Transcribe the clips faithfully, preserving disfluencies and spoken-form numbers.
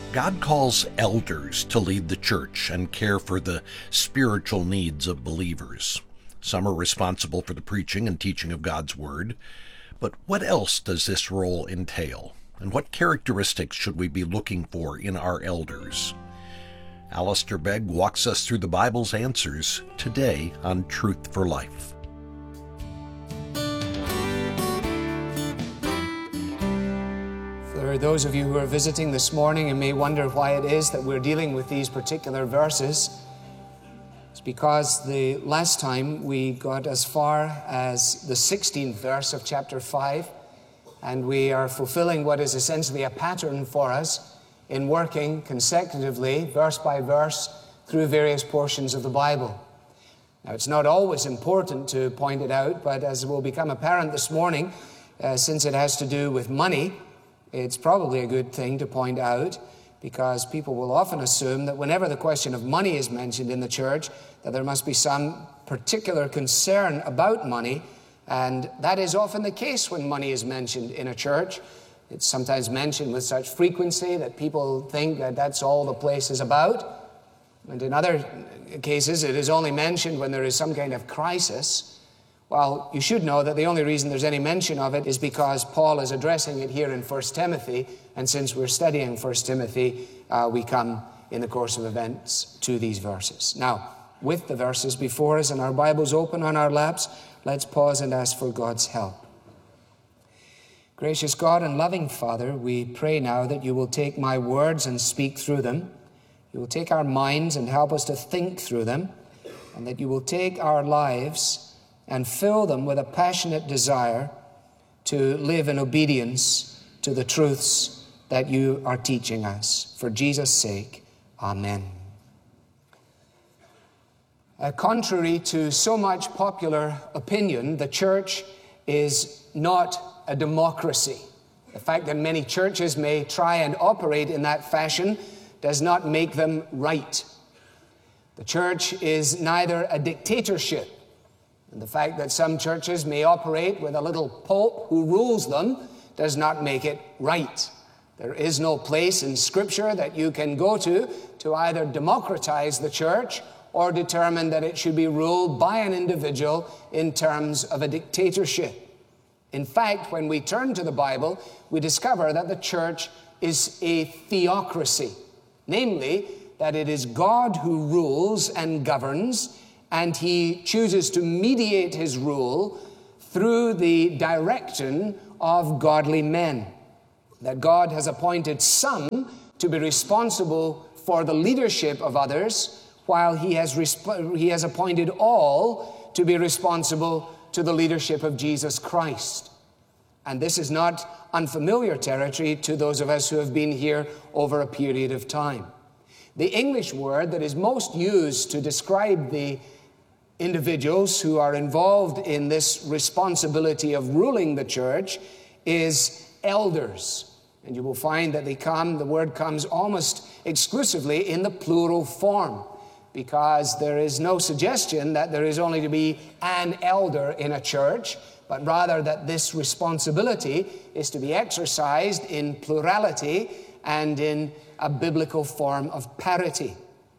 God calls elders to lead the church and care for the spiritual needs of believers. Some are responsible for the preaching and teaching of God's Word. But what else does this role entail? And what characteristics should we be looking for in our elders? Alistair Begg walks us through the Bible's answers today on Truth for Life. For those of you who are visiting this morning and may wonder why it is that we're dealing with these particular verses, it's because the last time we got as far as the sixteenth verse of chapter five, and we are fulfilling what is essentially a pattern for us in working consecutively, verse by verse, through various portions of the Bible. Now, it's not always important to point it out, but as will become apparent this morning, uh, since it has to do with money, it's probably a good thing to point out, because people will often assume that whenever the question of money is mentioned in the church, that there must be some particular concern about money, and that is often the case when money is mentioned in a church. It's sometimes mentioned with such frequency that people think that that's all the place is about, and in other cases it is only mentioned when there is some kind of crisis. Well, you should know that the only reason there's any mention of it is because Paul is addressing it here in First Timothy, and since we're studying First Timothy, uh, we come in the course of events to these verses. Now, with the verses before us and our Bibles open on our laps, let's pause and ask for God's help. Gracious God and loving Father, we pray now that you will take my words and speak through them. You will take our minds and help us to think through them, and that you will take our lives and fill them with a passionate desire to live in obedience to the truths that you are teaching us. For Jesus' sake, amen. Uh, contrary to so much popular opinion, the church is not a democracy. The fact that many churches may try and operate in that fashion does not make them right. The church is neither a dictatorship. And the fact that some churches may operate with a little pope who rules them does not make it right. There is no place in Scripture that you can go to to either democratize the church or determine that it should be ruled by an individual in terms of a dictatorship. In fact, when we turn to the Bible, we discover that the church is a theocracy, namely that it is God who rules and governs, and he chooses to mediate his rule through the direction of godly men. That God has appointed some to be responsible for the leadership of others, while he has, resp- he has appointed all to be responsible to the leadership of Jesus Christ. And this is not unfamiliar territory to those of us who have been here over a period of time. The English word that is most used to describe the individuals who are involved in this responsibility of ruling the church is elders. And you will find that they come, the word comes almost exclusively in the plural form, because there is no suggestion that there is only to be an elder in a church, but rather that this responsibility is to be exercised in plurality and in a biblical form of parity.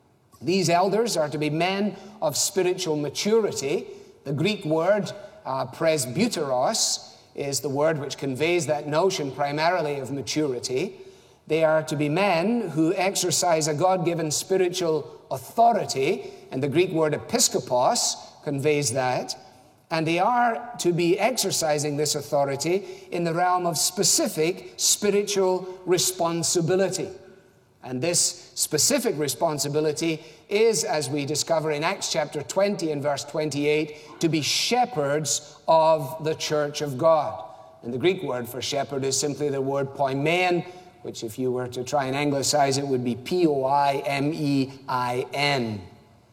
These elders are to be men of spiritual maturity. The Greek word uh, presbyteros is the word which conveys that notion primarily of maturity. They are to be men who exercise a God-given spiritual authority, and the Greek word episkopos conveys that. And they are to be exercising this authority in the realm of specific spiritual responsibility. And this specific responsibility is, as we discover in Acts chapter twenty and verse twenty-eight, to be shepherds of the church of God. And the Greek word for shepherd is simply the word poimen, which if you were to try and anglicize it would be P O I M E I N.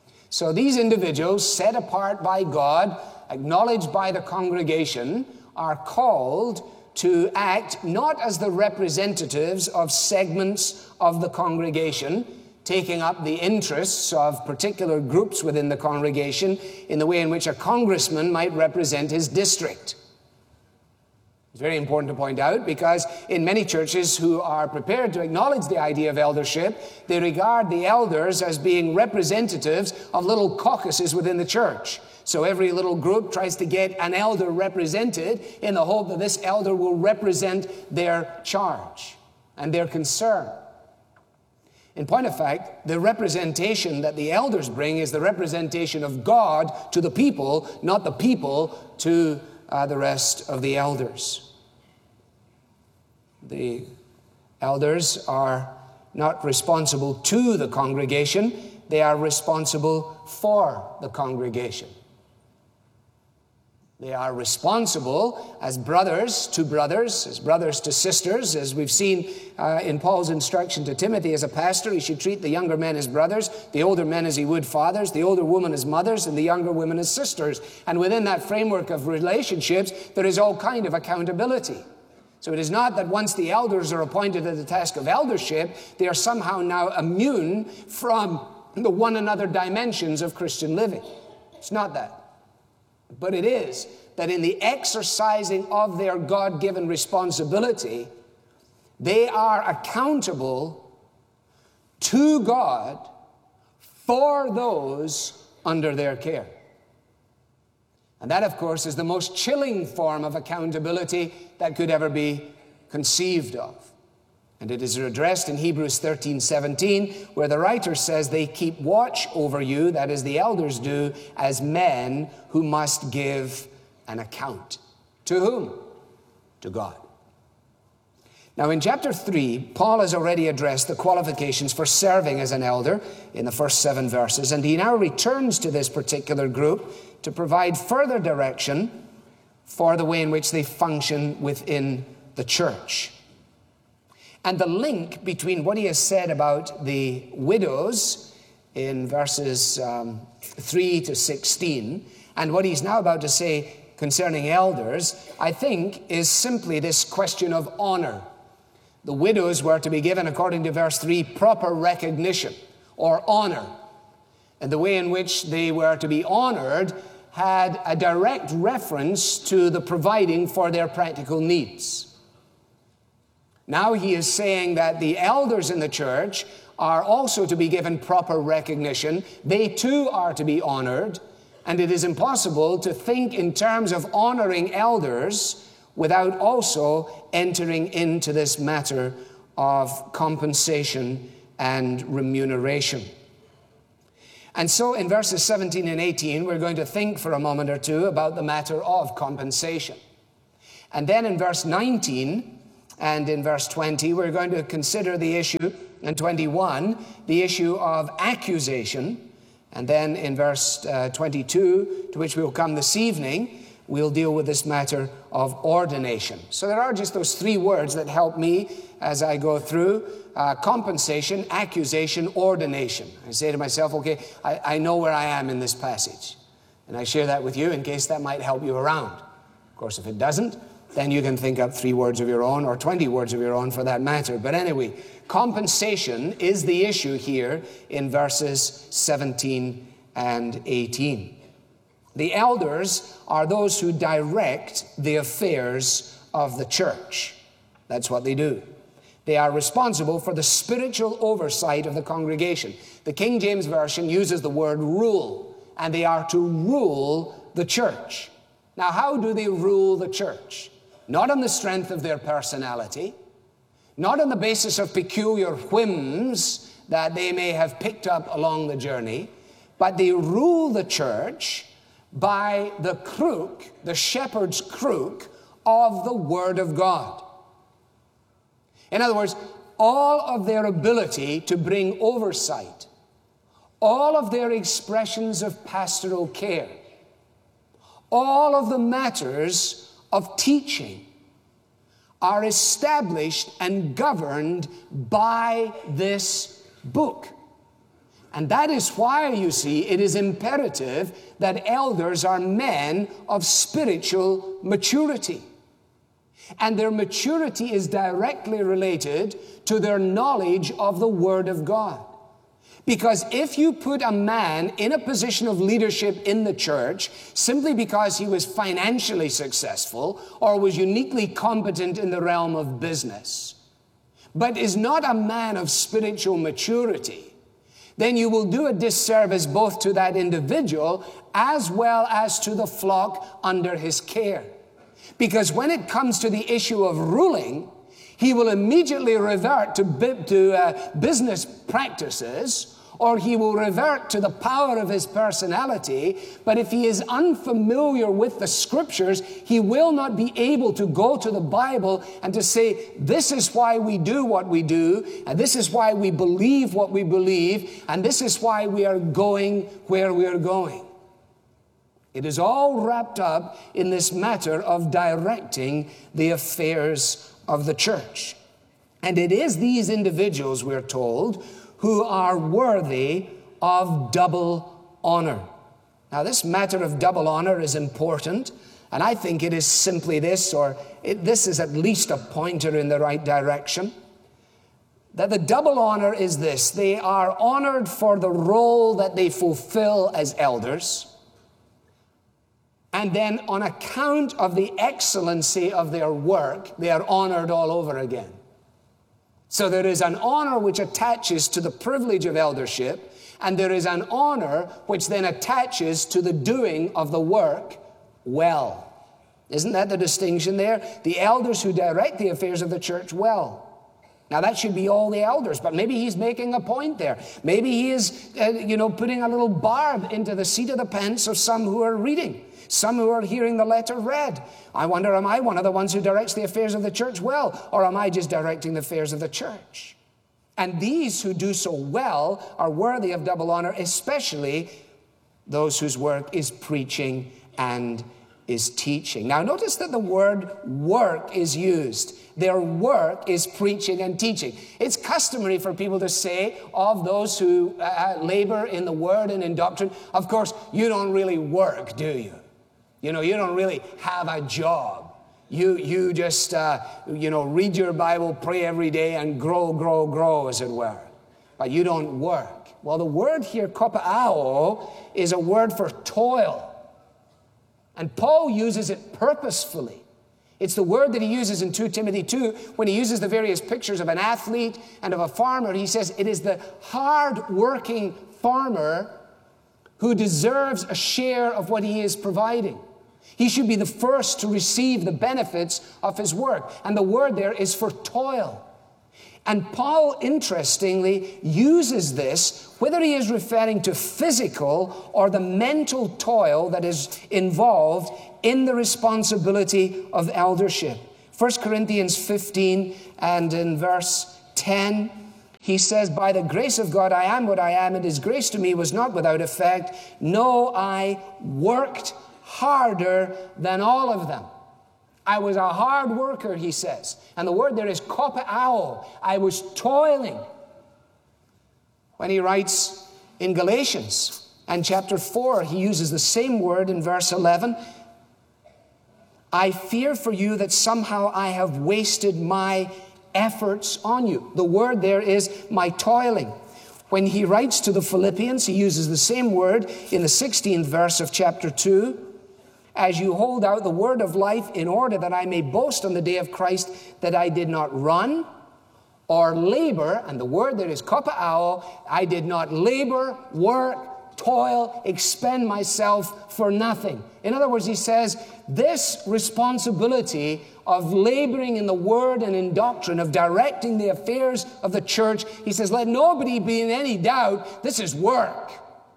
So these individuals, set apart by God, acknowledged by the congregation, are called to act not as the representatives of segments of the congregation, taking up the interests of particular groups within the congregation in the way in which a congressman might represent his district. It's very important to point out, because in many churches who are prepared to acknowledge the idea of eldership, they regard the elders as being representatives of little caucuses within the church. So every little group tries to get an elder represented in the hope that this elder will represent their charge and their concern. In point of fact, the representation that the elders bring is the representation of God to the people, not the people to uh, the rest of the elders. The elders are not responsible to the congregation, they are responsible for the congregation. They are responsible as brothers to brothers, as brothers to sisters. As we've seen uh, in Paul's instruction to Timothy as a pastor, he should treat the younger men as brothers, the older men as he would fathers, the older women as mothers, and the younger women as sisters. And within that framework of relationships, there is all kind of accountability. So it is not that once the elders are appointed to the task of eldership, they are somehow now immune from the one another dimensions of Christian living. It's not that. But it is that in the exercising of their God-given responsibility, they are accountable to God for those under their care. And that, of course, is the most chilling form of accountability that could ever be conceived of. And it is addressed in Hebrews thirteen seventeen, where the writer says they keep watch over you, that is, the elders do, as men who must give an account. To whom? To God. Now, in chapter three, Paul has already addressed the qualifications for serving as an elder in the first seven verses, and he now returns to this particular group to provide further direction for the way in which they function within the church. And the link between what he has said about the widows in verses um, three to sixteen and what he's now about to say concerning elders, I think, is simply this question of honor. The widows were to be given, according to verse three, proper recognition or honor. And the way in which they were to be honored had a direct reference to the providing for their practical needs. Now he is saying that the elders in the church are also to be given proper recognition. They too are to be honored. And it is impossible to think in terms of honoring elders without also entering into this matter of compensation and remuneration. And so in verses seventeen and eighteen, we're going to think for a moment or two about the matter of compensation. And then in verse nineteen, and in verse twenty, we're going to consider the issue, and twenty-one, the issue of accusation. And then in verse uh, twenty-two, to which we'll come this evening, we'll deal with this matter of ordination. So there are just those three words that help me as I go through uh, compensation, accusation, ordination. I say to myself, okay, I, I know where I am in this passage. And I share that with you in case that might help you around. Of course, if it doesn't, then you can think up three words of your own, or twenty words of your own for that matter. But anyway, compensation is the issue here in verses seventeen and eighteen. The elders are those who direct the affairs of the church. That's what they do. They are responsible for the spiritual oversight of the congregation. The King James Version uses the word rule, and they are to rule the church. Now, how do they rule the church? Not on the strength of their personality, not on the basis of peculiar whims that they may have picked up along the journey, but they rule the church by the crook, the shepherd's crook of the Word of God. In other words, all of their ability to bring oversight, all of their expressions of pastoral care, all of the matters of teaching are established and governed by this book. And that is why, you see, it is imperative that elders are men of spiritual maturity. And their maturity is directly related to their knowledge of the Word of God. Because if you put a man in a position of leadership in the church simply because he was financially successful or was uniquely competent in the realm of business, but is not a man of spiritual maturity, then you will do a disservice both to that individual as well as to the flock under his care. Because when it comes to the issue of ruling, he will immediately revert to, to uh, business practices, or he will revert to the power of his personality. But if he is unfamiliar with the scriptures, he will not be able to go to the Bible and to say, this is why we do what we do, and this is why we believe what we believe, and this is why we are going where we are going. It is all wrapped up in this matter of directing the affairs of the church. And it is these individuals, we're told, who are worthy of double honor. Now, this matter of double honor is important, and I think it is simply this, or it, this is at least a pointer in the right direction, that the double honor is this: they are honored for the role that they fulfill as elders, and then on account of the excellency of their work, they are honored all over again. So there is an honor which attaches to the privilege of eldership, and there is an honor which then attaches to the doing of the work well. Isn't that the distinction there? The elders who direct the affairs of the church well. Now that should be all the elders, but maybe he's making a point there. Maybe he is, uh, you know, putting a little barb into the seat of the pants of some who are reading, some who are hearing the letter read. I wonder, am I one of the ones who directs the affairs of the church well, or am I just directing the affairs of the church? And these who do so well are worthy of double honor, especially those whose work is preaching and is teaching. Now notice that the word work is used. Their work is preaching and teaching. It's customary for people to say of those who uh, labor in the word and in doctrine, of course, you don't really work, do you? You know, you don't really have a job. You, you just, uh, you know, read your Bible, pray every day, and grow, grow, grow, as it were. But you don't work. Well, the word here, kopao, is a word for toil. And Paul uses it purposefully. It's the word that he uses in Second Timothy two when he uses the various pictures of an athlete and of a farmer. He says it is the hard-working farmer who deserves a share of what he is providing. He should be the first to receive the benefits of his work. And the word there is for toil. And Paul, interestingly, uses this, whether he is referring to physical or the mental toil that is involved in the responsibility of eldership. First Corinthians fifteen and in verse ten, he says, by the grace of God I am what I am, and his grace to me was not without effect. No, I worked harder than all of them. I was a hard worker, he says. And the word there is kopao. I was toiling. When he writes in Galatians and chapter four, he uses the same word in verse eleven. I fear for you that somehow I have wasted my efforts on you. The word there is my toiling. When he writes to the Philippians, he uses the same word in the sixteenth verse of chapter two. As you hold out the word of life, in order that I may boast on the day of Christ that I did not run or labor, and the word there is kopao, I did not labor, work, toil, expend myself for nothing. In other words, he says, this responsibility of laboring in the word and in doctrine, of directing the affairs of the church, he says, let nobody be in any doubt, this is work.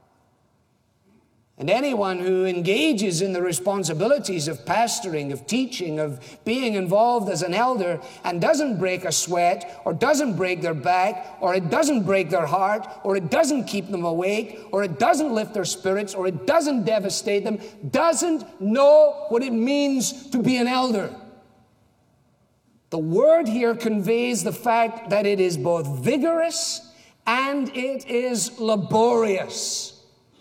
And anyone who engages in the responsibilities of pastoring, of teaching, of being involved as an elder and doesn't break a sweat, or doesn't break their back, or it doesn't break their heart, or it doesn't keep them awake, or it doesn't lift their spirits, or it doesn't devastate them, doesn't know what it means to be an elder. The word here conveys the fact that it is both vigorous and it is laborious.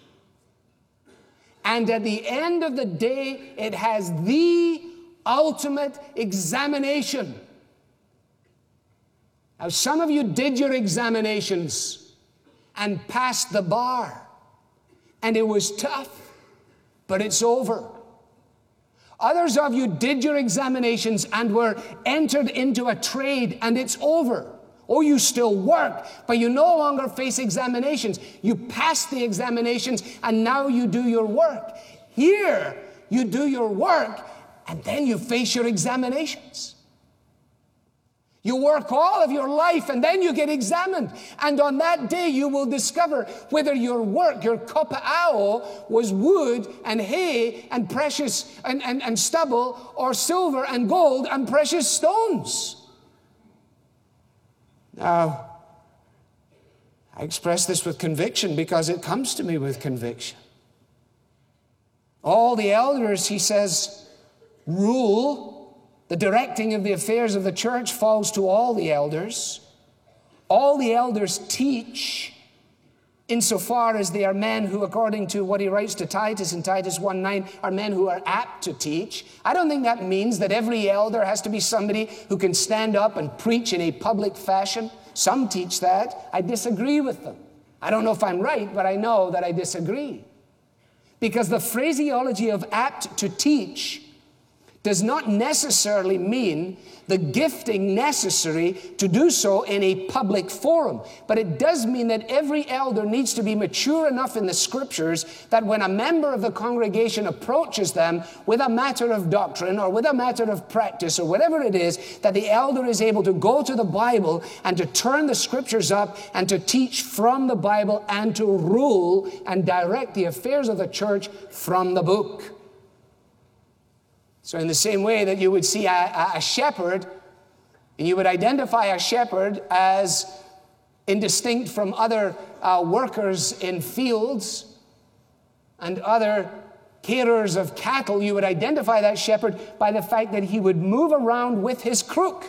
And at the end of the day, it has the ultimate examination. Now, some of you did your examinations, and passed the bar. And it was tough, but it's over. Others of you did your examinations and were entered into a trade, and it's over. Or you still work, but you no longer face examinations. You passed the examinations, and now you do your work. Here, you do your work, and then you face your examinations. You work all of your life, and then you get examined. And on that day, you will discover whether your work, your kopa'ao, was wood and hay and precious and, and, and stubble, or silver and gold and precious stones. Now, I express this with conviction because it comes to me with conviction. All the elders, he says, rule. The directing of the affairs of the church falls to all the elders. All the elders teach insofar as they are men who, according to what he writes to Titus in Titus one nine, are men who are apt to teach. I don't think that means that every elder has to be somebody who can stand up and preach in a public fashion. Some teach that. I disagree with them. I don't know if I'm right, but I know that I disagree. Because the phraseology of apt to teach does not necessarily mean the gifting necessary to do so in a public forum. But it does mean that every elder needs to be mature enough in the Scriptures that when a member of the congregation approaches them with a matter of doctrine or with a matter of practice or whatever it is, that the elder is able to go to the Bible and to turn the Scriptures up and to teach from the Bible and to rule and direct the affairs of the church from the book. So in the same way that you would see a, a shepherd, and you would identify a shepherd as indistinct from other uh, workers in fields and other carers of cattle, you would identify that shepherd by the fact that he would move around with his crook.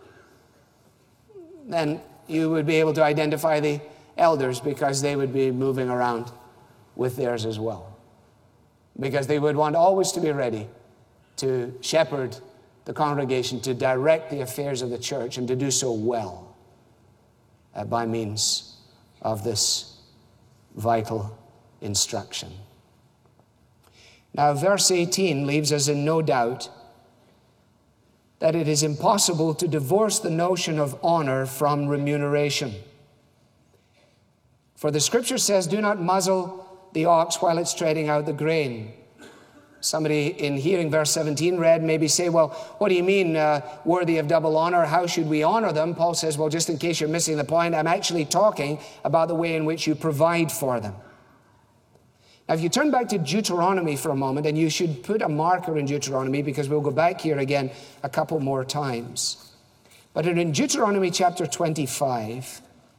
Then you would be able to identify the elders because they would be moving around with theirs as well. Because they would want always to be ready to shepherd the congregation, to direct the affairs of the church, and to do so well uh, by means of this vital instruction. Now, verse eighteen leaves us in no doubt that it is impossible to divorce the notion of honor from remuneration. For the Scripture says, do not muzzle the ox while it's treading out the grain. Somebody in hearing verse seventeen read maybe say, well, what do you mean uh, worthy of double honor? How should we honor them? Paul says, well, just in case you're missing the point, I'm actually talking about the way in which you provide for them. Now, if you turn back to Deuteronomy for a moment, and you should put a marker in Deuteronomy because we'll go back here again a couple more times. But in Deuteronomy chapter twenty-five,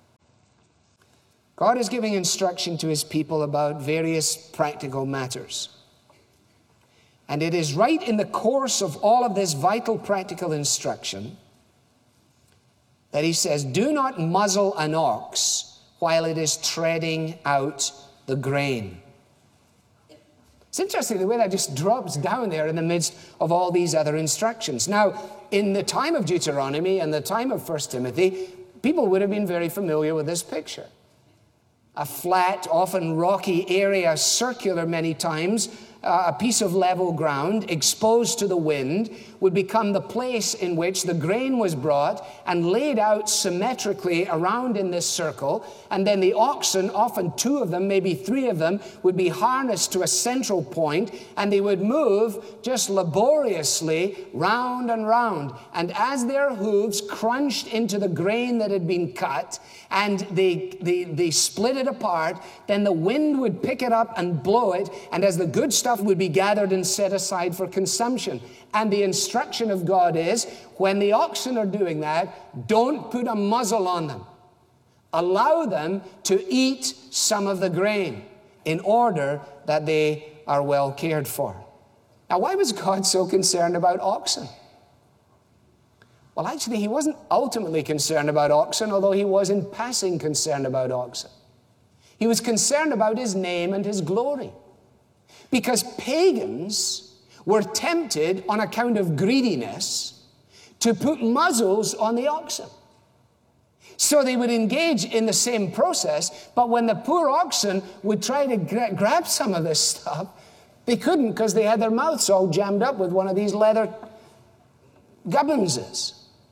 God is giving instruction to his people about various practical matters. And it is right in the course of all of this vital practical instruction that he says, do not muzzle an ox while it is treading out the grain. It's interesting the way that just drops down there in the midst of all these other instructions. Now, in the time of Deuteronomy and the time of First Timothy, people would have been very familiar with this picture. A flat, often rocky area, circular many times, Uh, a piece of level ground exposed to the wind would become the place in which the grain was brought and laid out symmetrically around in this circle. And then the oxen, often two of them, maybe three of them, would be harnessed to a central point, and they would move just laboriously round and round. And as their hooves crunched into the grain that had been cut, and they, they, they split it apart, then the wind would pick it up and blow it, and as the good stuff would be gathered and set aside for consumption. And the instruction of God is, when the oxen are doing that, don't put a muzzle on them. Allow them to eat some of the grain in order that they are well cared for. Now, why was God so concerned about oxen? Well, actually, he wasn't ultimately concerned about oxen, although he was in passing concerned about oxen. He was concerned about his name and his glory. Because pagans were tempted on account of greediness to put muzzles on the oxen. So they would engage in the same process, but when the poor oxen would try to gra- grab some of this stuff, they couldn't because they had their mouths all jammed up with one of these leather gubbinses.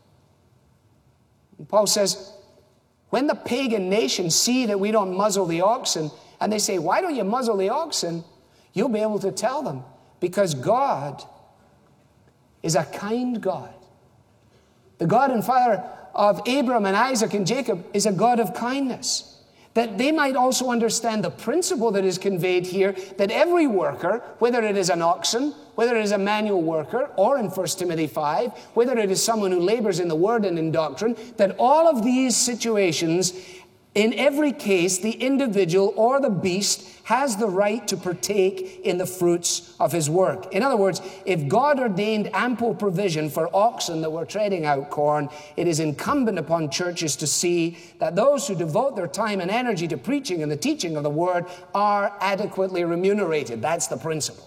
And Paul says, when the pagan nations see that we don't muzzle the oxen, and they say, why don't you muzzle the oxen? You'll be able to tell them, because God is a kind God. The God and Father of Abraham and Isaac and Jacob is a God of kindness. That they might also understand the principle that is conveyed here, that every worker, whether it is an oxen, whether it is a manual worker, or in First Timothy five, whether it is someone who labors in the word and in doctrine, that all of these situations, in every case, the individual or the beast has the right to partake in the fruits of his work. In other words, if God ordained ample provision for oxen that were treading out corn, it is incumbent upon churches to see that those who devote their time and energy to preaching and the teaching of the word are adequately remunerated. That's the principle.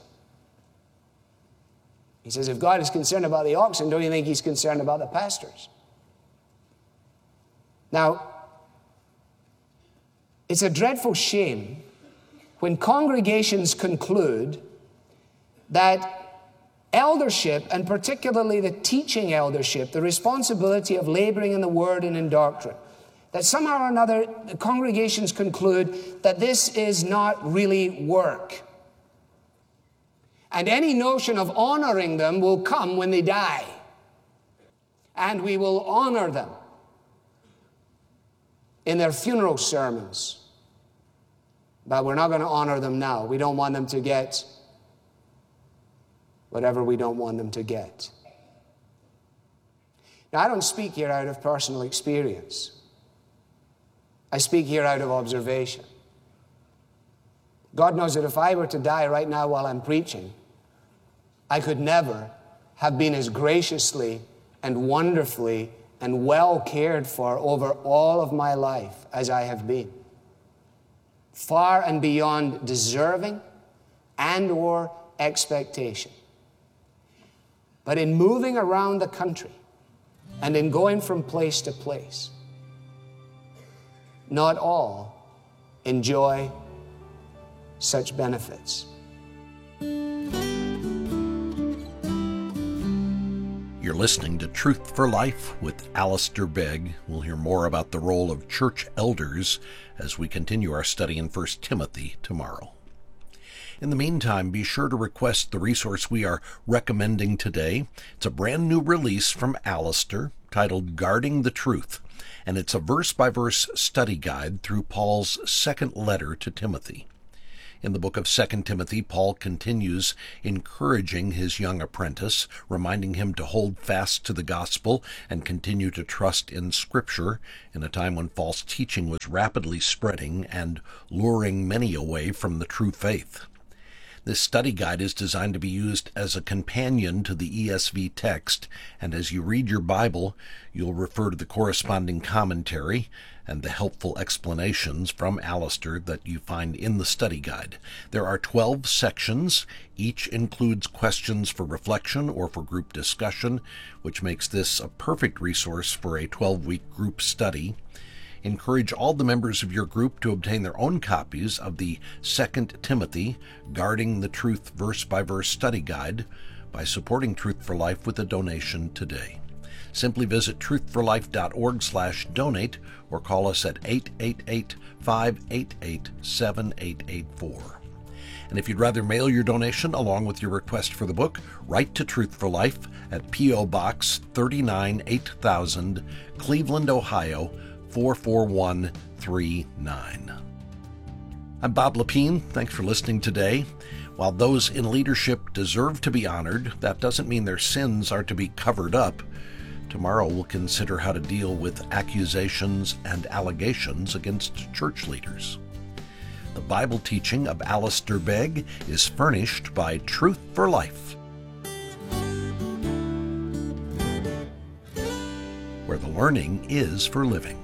He says, if God is concerned about the oxen, don't you think he's concerned about the pastors? Now, it's a dreadful shame when congregations conclude that eldership, and particularly the teaching eldership, the responsibility of laboring in the word and in doctrine, that somehow or another the congregations conclude that this is not really work. And any notion of honoring them will come when they die. And we will honor them in their funeral sermons. But we're not going to honor them now. We don't want them to get whatever we don't want them to get. Now, I don't speak here out of personal experience. I speak here out of observation. God knows that if I were to die right now while I'm preaching, I could never have been as graciously and wonderfully and well cared for over all of my life as I have been. Far and beyond deserving and or expectation. But in moving around the country and in going from place to place, not all enjoy such benefits. You're listening to Truth for Life with Alistair Begg. We'll hear more about the role of church elders as we continue our study in First Timothy tomorrow. In the meantime, be sure to request the resource we are recommending today. It's a brand new release from Alistair titled Guarding the Truth, and it's a verse-by-verse study guide through Paul's second letter to Timothy. In the book of Second Timothy, Paul continues encouraging his young apprentice, reminding him to hold fast to the gospel and continue to trust in Scripture in a time when false teaching was rapidly spreading and luring many away from the true faith. This study guide is designed to be used as a companion to the E S V text, and as you read your Bible, you'll refer to the corresponding commentary and the helpful explanations from Alistair that you find in the study guide. There are twelve sections. Each includes questions for reflection or for group discussion, which makes this a perfect resource for a twelve-week group study. Encourage all the members of your group to obtain their own copies of the Second Timothy Guarding the Truth verse-by-verse study guide by supporting Truth for Life with a donation today. Simply visit truthforlife.org slash donate or call us at eight eight eight, five eight eight, seven eight eight four. And if you'd rather mail your donation along with your request for the book, write to Truth for Life at P O. Box thirty-nine eight thousand, Cleveland, Ohio, four four one three nine. I'm Bob Lepine. Thanks for listening today. While those in leadership deserve to be honored, that doesn't mean their sins are to be covered up. Tomorrow we'll consider how to deal with accusations and allegations against church leaders. The Bible teaching of Alistair Begg is furnished by Truth for Life, where the learning is for living.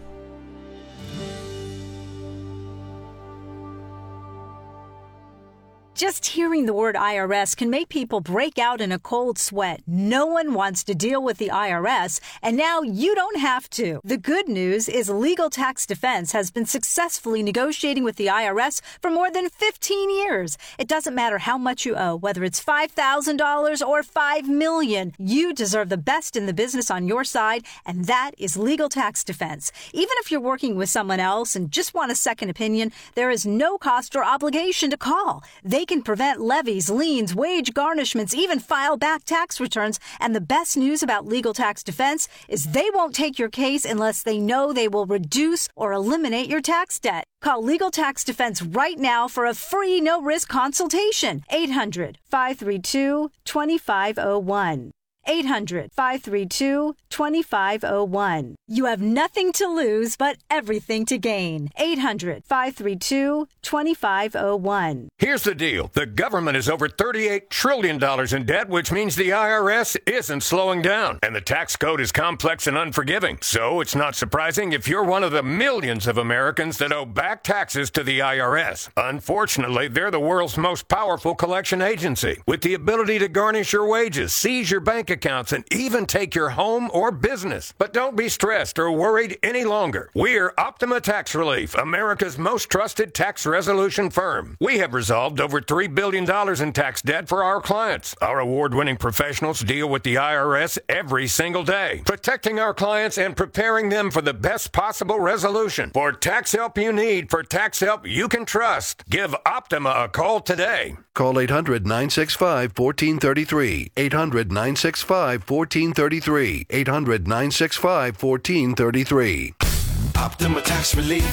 Just hearing the word I R S can make people break out in a cold sweat. No one wants to deal with the I R S, and now you don't have to. The good news is Legal Tax Defense has been successfully negotiating with the I R S for more than fifteen years. It doesn't matter how much you owe, whether it's five thousand dollars or five million dollars. You deserve the best in the business on your side, and that is Legal Tax Defense. Even if you're working with someone else and just want a second opinion, there is no cost or obligation to call. They can prevent levies, liens, wage garnishments, even file back tax returns. And the best news about Legal Tax Defense is they won't take your case unless they know they will reduce or eliminate your tax debt. Call Legal Tax Defense right now for a free no-risk consultation. eight hundred, five three two, two five zero one. eight hundred, five three two, two five zero one. You have nothing to lose but everything to gain. eight hundred, five three two, two five zero one. Here's the deal. The government is over thirty-eight trillion dollars in debt, which means the I R S isn't slowing down. And the tax code is complex and unforgiving. So it's not surprising if you're one of the millions of Americans that owe back taxes to the I R S. Unfortunately, they're the world's most powerful collection agency, with the ability to garnish your wages, seize your bank accounts, and even take your home or business. But don't be stressed or worried any longer. We're Optima Tax Relief, America's most trusted tax resolution firm. We have resolved over three billion dollars in tax debt for our clients. Our award-winning professionals deal with the I R S every single day, protecting our clients and preparing them for the best possible resolution. For tax help you need, for tax help you can trust, give Optima a call today. Call eight hundred, nine six five, one four three three. eight hundred, nine six five, one four three three. eight hundred, nine six five, one four three three. Optima Tax Relief.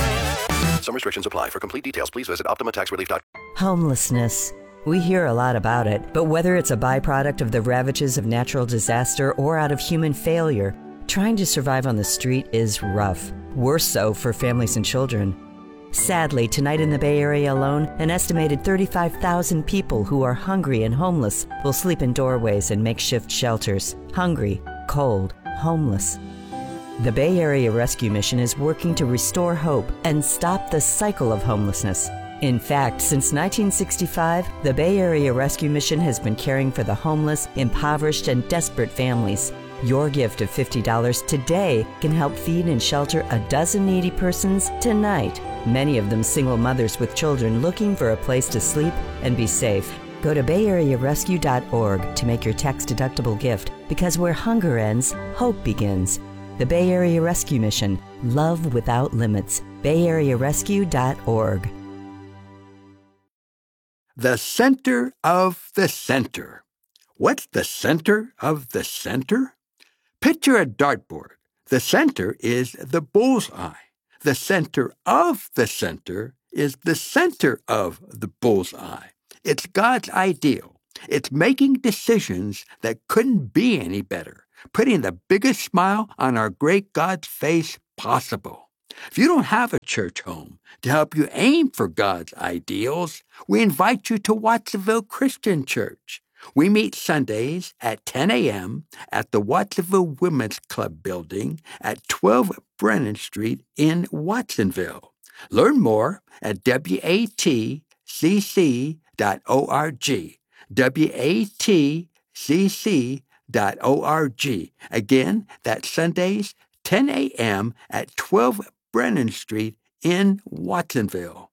Some restrictions apply. For complete details, please visit optima tax relief dot com. Homelessness. We hear a lot about it, but whether it's a byproduct of the ravages of natural disaster or out of human failure, trying to survive on the street is rough. Worse so for families and children. Sadly, tonight in the Bay Area alone, an estimated thirty-five thousand people who are hungry and homeless will sleep in doorways and makeshift shelters. Hungry, cold, homeless. The Bay Area Rescue Mission is working to restore hope and stop the cycle of homelessness. In fact, since nineteen sixty-five, the Bay Area Rescue Mission has been caring for the homeless, impoverished, and desperate families. Your gift of fifty dollars today can help feed and shelter a dozen needy persons tonight, many of them single mothers with children looking for a place to sleep and be safe. Go to bay area rescue dot org to make your tax-deductible gift, because where hunger ends, hope begins. The Bay Area Rescue Mission. Love without limits. bay area rescue dot org. The center of the center. What's the center of the center? Picture a dartboard. The center is the bullseye. The center of the center is the center of the bullseye. It's God's ideal. It's making decisions that couldn't be any better, putting the biggest smile on our great God's face possible. If you don't have a church home to help you aim for God's ideals, we invite you to Watsonville Christian Church. We meet Sundays at ten a.m. at the Watsonville Women's Club building at twelve Brennan Street in Watsonville. Learn more at W A T C C dot org. W A T C C dot org. Again, that's Sundays, ten a.m. at twelve Brennan Street in Watsonville.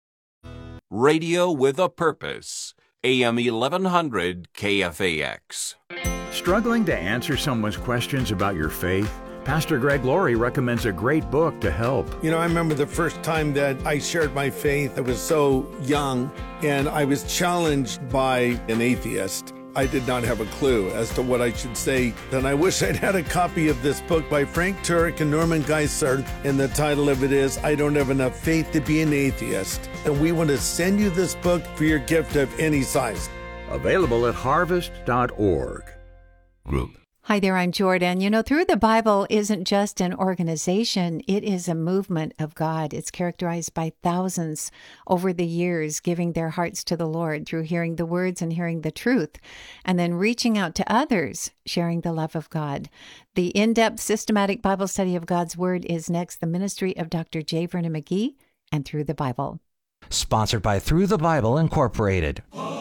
Radio with a Purpose. A M eleven hundred K F A X. Struggling to answer someone's questions about your faith? Pastor Greg Laurie recommends a great book to help. You know, I remember the first time that I shared my faith. I was so young, and I was challenged by an atheist. I did not have a clue as to what I should say. Then I wish I'd had a copy of this book by Frank Turek and Norman Geisler, and the title of it is, I Don't Have Enough Faith to Be an Atheist. And we want to send you this book for your gift of any size. Available at harvest dot org. Group. Hi there, I'm Jordan. You know, Through the Bible isn't just an organization, it is a movement of God. It's characterized by thousands over the years giving their hearts to the Lord through hearing the words and hearing the truth, and then reaching out to others, sharing the love of God. The in-depth systematic Bible study of God's Word is next, the ministry of Doctor J. Vernon McGee and Through the Bible. Sponsored by Through the Bible Incorporated.